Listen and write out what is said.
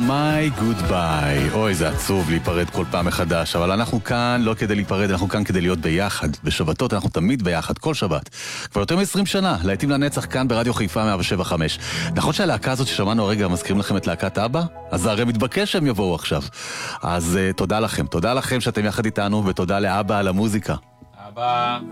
My Goodbye. אוי, זה עצוב להיפרד כל פעם מחדש, אבל אנחנו כאן לא כדי להיפרד, אנחנו כאן כדי להיות ביחד. בשבתות אנחנו תמיד ביחד, כל שבת. כבר יותר מ-20 שנה, להיטים לנצח כאן ברדיו חיפה 175. נכון שהלהקה הזאת ששמענו הרגע מזכירים לכם את להקת אבא? אז זה הרי מתבקש שהם יבואו עכשיו. אז תודה לכם שאתם יחד איתנו, ותודה לאבא על המוזיקה. אבא.